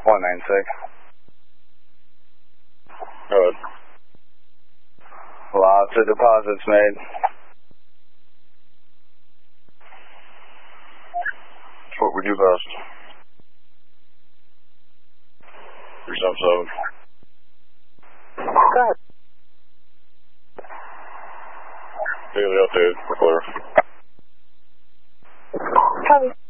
196. Go ahead. Lots of deposits made. That's what we do best. 377. Go ahead. Daily update, we're clear. Copy.